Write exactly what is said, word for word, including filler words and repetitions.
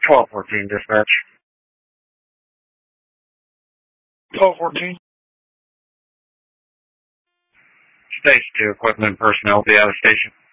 twelve fourteen, dispatch. twelve fourteen. Stage two equipment and personnel be out of station.